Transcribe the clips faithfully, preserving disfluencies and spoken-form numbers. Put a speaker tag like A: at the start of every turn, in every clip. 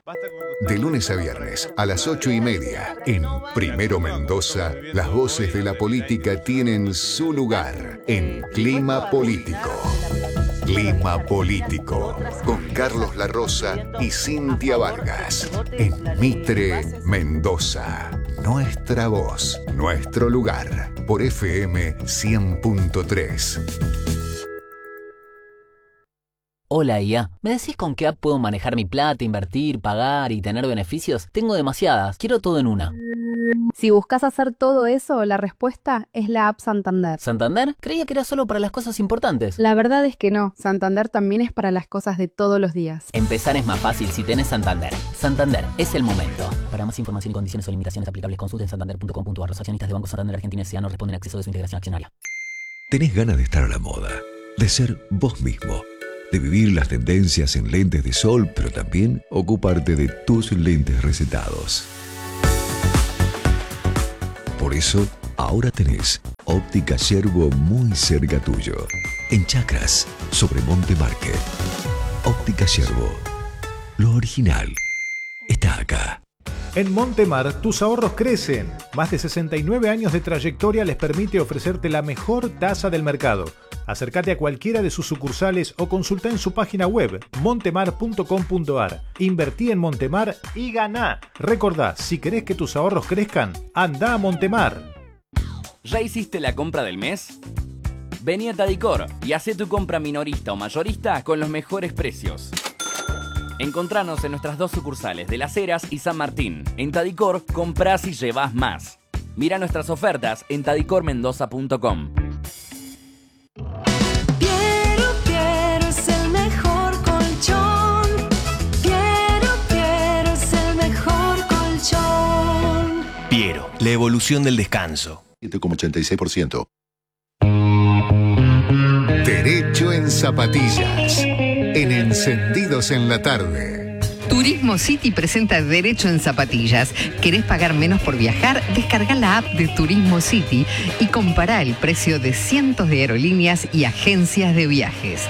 A: De lunes a viernes a las ocho y media, en Primero Mendoza, las voces de la política tienen su lugar en Clima Político. Clima Político, con Carlos La Rosa y Cintia Vargas, en Mitre, Mendoza. Nuestra voz, nuestro lugar, por F M cien punto tres.
B: Hola I A, ¿me decís con qué app puedo manejar mi plata, invertir, pagar y tener beneficios? Tengo demasiadas, quiero todo en una.
C: Si buscas hacer todo eso, la respuesta es la app Santander.
B: ¿Santander? Creía que era solo para las cosas importantes.
C: La verdad es que no, Santander también es para las cosas de todos los días.
B: Empezar es más fácil si tenés Santander. Santander, es el momento. Para más información y condiciones o limitaciones aplicables, consulten santander punto com punto a r. Los accionistas de Banco Santander Argentina S A no responden a acceso de su integración accionaria.
D: ¿Tenés ganas de estar a la moda? De ser vos mismo. De vivir las tendencias en lentes de sol, pero también ocuparte de tus lentes recetados. Por eso, ahora tenés Óptica Yerbo muy cerca tuyo. En Chacras, sobre Monte Market. Óptica Yerbo. Lo original está acá.
E: En Montemar, tus ahorros crecen. Más de sesenta y nueve años de trayectoria les permite ofrecerte la mejor tasa del mercado. Acércate a cualquiera de sus sucursales o consulta en su página web montemar punto com punto a r. Invertí en Montemar y ganá. Recordá, si querés que tus ahorros crezcan, anda a Montemar.
F: ¿Ya hiciste la compra del mes? Vení a Tadicor y hacé tu compra minorista o mayorista con los mejores precios. Encontranos en nuestras dos sucursales de Las Heras y San Martín. En Tadicor, comprás y llevás más. Mira nuestras ofertas en tadicor mendoza punto com.
G: Piero, Piero es el mejor colchón. Piero, Piero es el mejor colchón.
H: Piero, la evolución del descanso.
A: siete coma ochenta y seis por ciento. Derecho en zapatillas. En Encendidos en la Tarde.
I: Turismo City presenta Derecho en Zapatillas. ¿Querés pagar menos por viajar? Descarga la app de Turismo City y compará el precio de cientos de aerolíneas y agencias de viajes.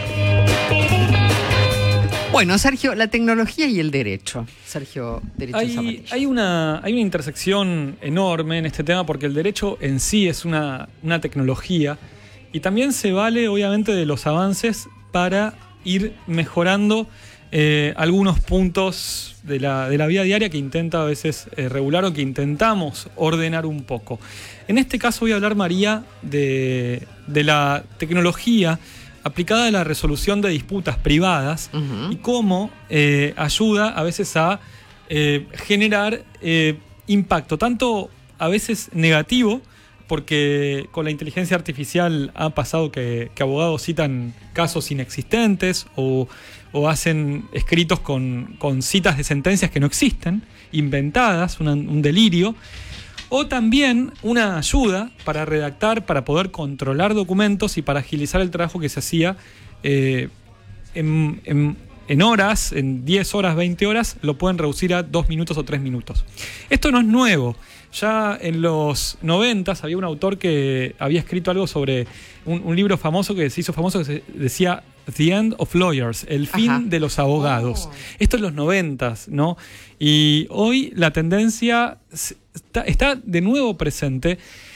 I: Bueno, Sergio, la tecnología y el derecho. Sergio, Derecho
J: hay,
I: en Zapatillas.
J: Hay una, hay una intersección enorme en este tema porque el derecho en sí es una, una tecnología y también se vale, obviamente, de los avances para ir mejorando eh, algunos puntos de la, de la vida diaria que intenta a veces eh, regular o que intentamos ordenar un poco. En este caso voy a hablar, María, de, de la tecnología aplicada a la resolución de disputas privadas uh-huh. y cómo eh, ayuda a veces a eh, generar eh, impacto, tanto a veces negativo, porque con la inteligencia artificial ha pasado que, que abogados citan casos inexistentes o, o hacen escritos con, con citas de sentencias que no existen, inventadas, una, un delirio, o también una ayuda para redactar, para poder controlar documentos y para agilizar el trabajo que se hacía eh, en, en, en horas, en diez horas, veinte horas, lo pueden reducir a dos minutos o tres minutos. Esto no es nuevo. Ya en los noventas había un autor que había escrito algo sobre un, un libro famoso que se hizo famoso que se decía The End of Lawyers, el fin Ajá. de los abogados. Oh. Esto en los noventas, ¿no? Y hoy la tendencia está, está de nuevo presente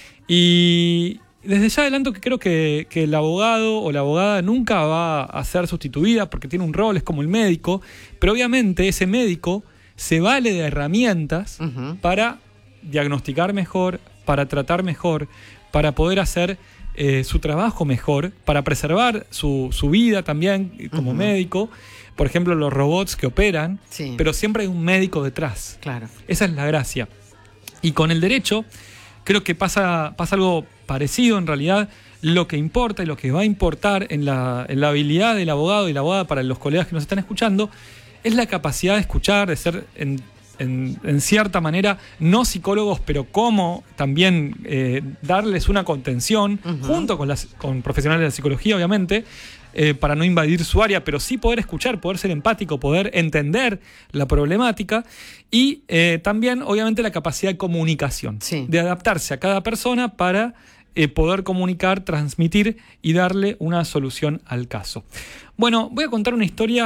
J: y desde ya adelanto que creo que, que el abogado o la abogada nunca va a ser sustituida porque tiene un rol, es como el médico, pero obviamente ese médico se vale de herramientas uh-huh. para diagnosticar mejor, para tratar mejor, para poder hacer eh, su trabajo mejor, para preservar su, su vida también como uh-huh. médico. Por ejemplo, los robots que operan, sí. pero siempre hay un médico detrás.
I: Claro.
J: Esa es la gracia. Y con el derecho, creo que pasa, pasa algo parecido en realidad. Lo que importa y lo que va a importar en la, en la habilidad del abogado y la abogada para los colegas que nos están escuchando es la capacidad de escuchar, de ser en En, en cierta manera, no psicólogos, pero cómo también eh, darles una contención uh-huh. junto con, las, con profesionales de la psicología, obviamente, eh, para no invadir su área, pero sí poder escuchar, poder ser empático, poder entender la problemática y eh, también, obviamente, la capacidad de comunicación, sí. de adaptarse a cada persona para eh, poder comunicar, transmitir y darle una solución al caso. Bueno, voy a contar una historia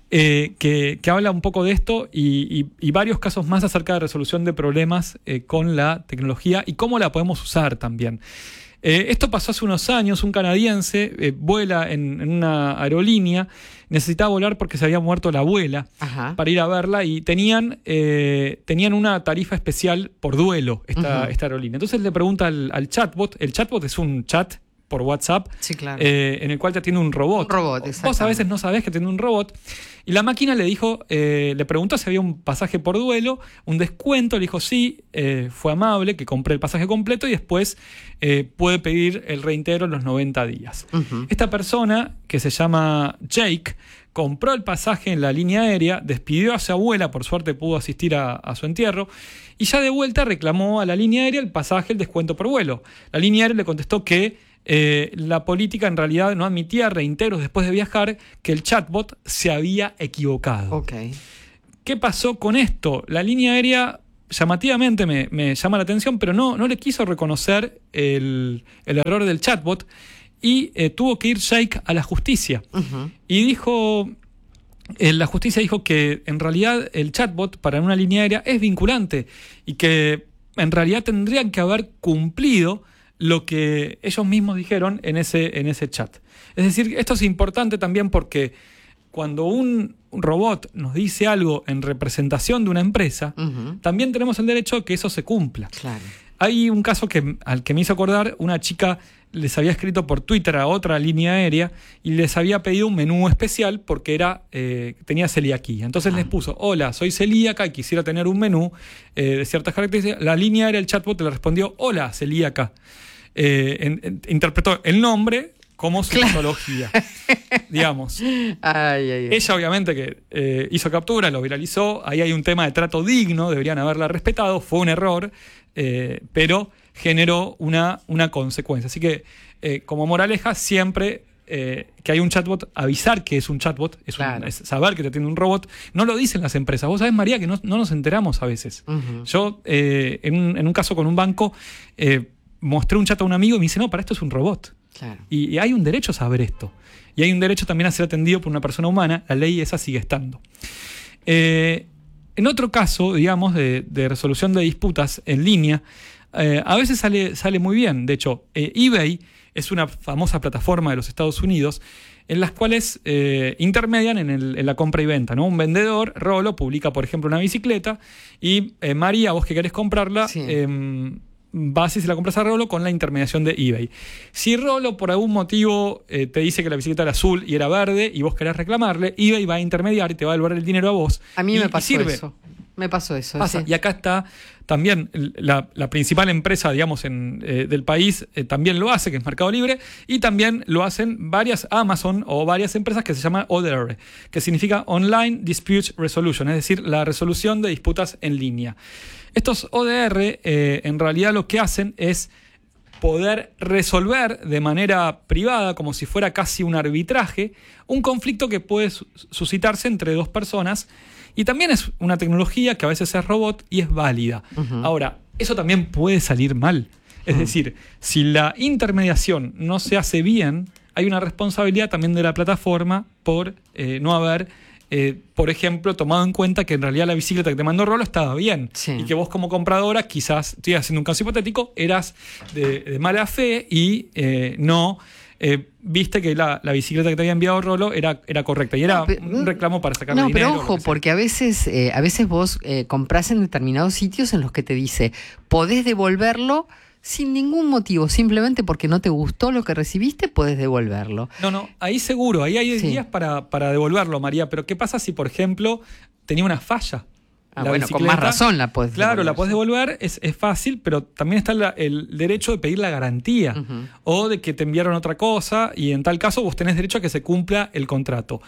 J: eh, que, que habla un poco de esto y, y, y varios casos más acerca de resolución de problemas eh, con la tecnología y cómo la podemos usar también. Eh, esto pasó hace unos años. Un canadiense eh, vuela en, en una aerolínea, necesitaba volar porque se había muerto la abuela. Ajá. Para ir a verla y tenían, eh, tenían una tarifa especial por duelo esta, uh-huh. esta aerolínea. Entonces le pregunta al, al chatbot, el chatbot es un chat por WhatsApp, sí, claro. eh, en el cual te atiende un robot. Un robot, Vos a veces no sabés que tiene un robot. Y la máquina le dijo, eh, le preguntó si había un pasaje por duelo, un descuento, le dijo sí, eh, fue amable, que compré el pasaje completo y después eh, puede pedir el reintegro en los noventa días. Uh-huh. Esta persona, que se llama Jake, compró el pasaje en la línea aérea, despidió a su abuela, por suerte pudo asistir a, a su entierro, y ya de vuelta reclamó a la línea aérea el pasaje, el descuento por vuelo. La línea aérea le contestó que Eh, la política en realidad no admitía reintegros después de viajar, que el chatbot se había equivocado. Okay. ¿Qué pasó con esto? La línea aérea llamativamente me, me llama la atención, pero no, no le quiso reconocer el, el error del chatbot y eh, tuvo que ir Jake a la justicia. Uh-huh. Y dijo... Eh, la justicia dijo que en realidad el chatbot para una línea aérea es vinculante y que en realidad tendrían que haber cumplido lo que ellos mismos dijeron en ese, en ese chat. Es decir, esto es importante también porque cuando un robot nos dice algo en representación de una empresa, uh-huh. también tenemos el derecho a que eso se cumpla. Claro. Hay un caso que, al que me hizo acordar, una chica les había escrito por Twitter a otra línea aérea y les había pedido un menú especial porque era eh, tenía celiaquía. Entonces ah. les puso, hola, soy celíaca y quisiera tener un menú eh, de ciertas características. La línea aérea, el chatbot, le respondió, hola, celíaca. Eh, en, en, interpretó el nombre como su patología, digamos. Ay, ay, ay. Ella obviamente que eh, hizo captura, lo viralizó, ahí hay un tema de trato digno, deberían haberla respetado, fue un error, eh, pero generó una, una consecuencia. Así que eh, como moraleja, siempre eh, que hay un chatbot, avisar que es un chatbot, es, claro. un, es saber que te atiende un robot, no lo dicen las empresas. Vos sabés, María, que no, no nos enteramos a veces. Uh-huh. Yo, eh, en, un, en un caso con un banco, eh, mostré un chat a un amigo y me dice, no, para esto es un robot. Claro. Y, y hay un derecho a saber esto. Y hay un derecho también a ser atendido por una persona humana. La ley esa sigue estando. Eh, en otro caso, digamos, de, de resolución de disputas en línea, eh, a veces sale, sale muy bien. De hecho, eh, eBay es una famosa plataforma de los Estados Unidos en las cuales eh, intermedian en, el, en la compra y venta, ¿no? Un vendedor, Rolo, publica, por ejemplo, una bicicleta y eh, María, vos que querés comprarla, sí. eh, vas y se la compras a Rolo con la intermediación de eBay. Si Rolo por algún motivo eh, te dice que la bicicleta era azul y era verde y vos querés reclamarle, eBay va a intermediar y te va a devolver el dinero a vos.
I: A mí
J: y,
I: me pasó
J: y sirve.
I: eso. Me pasó eso.
J: Pasa.
I: Sí.
J: Y acá está también la, la principal empresa, digamos, en, eh, del país eh, también lo hace, que es Mercado Libre, y también lo hacen varias Amazon o varias empresas que se llaman O D R, que significa Online Dispute Resolution, es decir, la resolución de disputas en línea. Estos O D R eh, en realidad lo que hacen es poder resolver de manera privada, como si fuera casi un arbitraje, un conflicto que puede suscitarse entre dos personas. Y también es una tecnología que a veces es robot y es válida. Uh-huh. Ahora, eso también puede salir mal. Es uh-huh. decir, si la intermediación no se hace bien, hay una responsabilidad también de la plataforma por eh, no haber, eh, por ejemplo, tomado en cuenta que en realidad la bicicleta que te mandó Rolo estaba bien. Sí. Y que vos como compradora, quizás, estoy haciendo un caso hipotético, eras de, de mala fe y eh, no... Eh, viste que la, la bicicleta que te había enviado Rolo era, era correcta y era no, pero, un reclamo para sacarle
I: no,
J: dinero.
I: No, pero ojo, porque a veces, eh, a veces vos eh, comprás en determinados sitios en los que te dice podés devolverlo sin ningún motivo, simplemente porque no te gustó lo que recibiste, podés devolverlo.
J: No, no, ahí seguro, ahí hay sí. días para, para devolverlo, María, pero ¿qué pasa si, por ejemplo, tenía una falla?
I: Ah, la bueno, con más razón la podés
J: Claro,
I: devolver.
J: la podés devolver, es, es fácil, pero también está la, el derecho de pedir la garantía uh-huh. o de que te enviaron otra cosa y en tal caso vos tenés derecho a que se cumpla el contrato.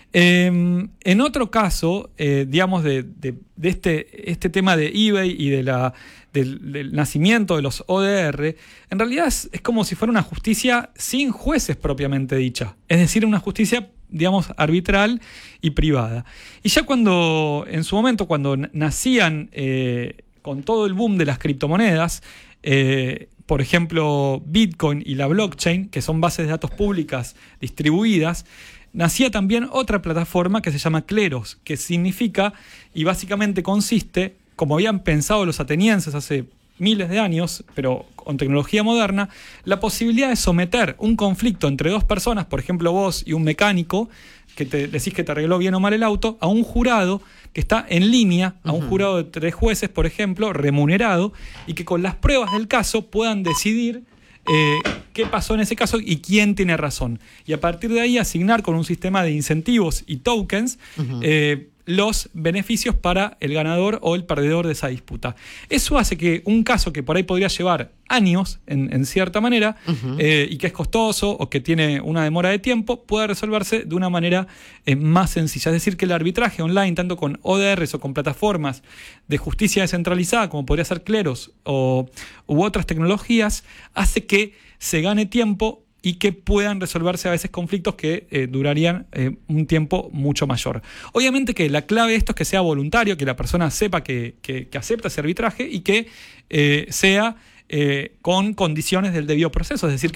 J: Eh, en otro caso, eh, digamos, de, de, de este, este tema de eBay y de la, del, del nacimiento de los O D R, en realidad es, es como si fuera una justicia sin jueces propiamente dicha. Es decir, una justicia, digamos, arbitral y privada. Y ya cuando, en su momento, cuando nacían eh, con todo el boom de las criptomonedas, eh, por ejemplo, Bitcoin y la blockchain, que son bases de datos públicas distribuidas, nacía también otra plataforma que se llama Cleros, que significa y básicamente consiste, como habían pensado los atenienses hace miles de años, pero con tecnología moderna, la posibilidad de someter un conflicto entre dos personas, por ejemplo vos y un mecánico, que te decís que te arregló bien o mal el auto, a un jurado que está en línea, a un jurado de tres jueces, por ejemplo, remunerado, y que con las pruebas del caso puedan decidir eh, qué pasó en ese caso y quién tiene razón. Y a partir de ahí asignar con un sistema de incentivos y tokens uh-huh. eh, los beneficios para el ganador o el perdedor de esa disputa. Eso hace que un caso que por ahí podría llevar años, en, en cierta manera, uh-huh. eh, y que es costoso o que tiene una demora de tiempo, pueda resolverse de una manera eh, más sencilla. Es decir, que el arbitraje online, tanto con O D Rs o con plataformas de justicia descentralizada, como podría ser Cleros o, u otras tecnologías, hace que se gane tiempo y que puedan resolverse a veces conflictos que eh, durarían eh, un tiempo mucho mayor. Obviamente que la clave de esto es que sea voluntario, que la persona sepa que, que, que acepta ese arbitraje y que eh, sea eh, con condiciones del debido proceso, es decir,